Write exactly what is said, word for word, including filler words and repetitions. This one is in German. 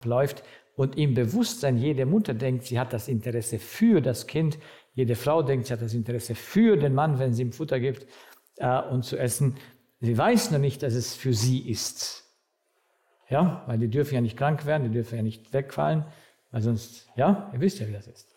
läuft und im Bewusstsein jede Mutter denkt, sie hat das Interesse für das Kind, jede Frau denkt, sie hat das Interesse für den Mann, wenn sie ihm Futter gibt äh, und zu essen. Sie weiß nur nicht, dass es für sie ist. Ja, weil die dürfen ja nicht krank werden, die dürfen ja nicht wegfallen, weil sonst, ja, ihr wisst ja, wie das ist.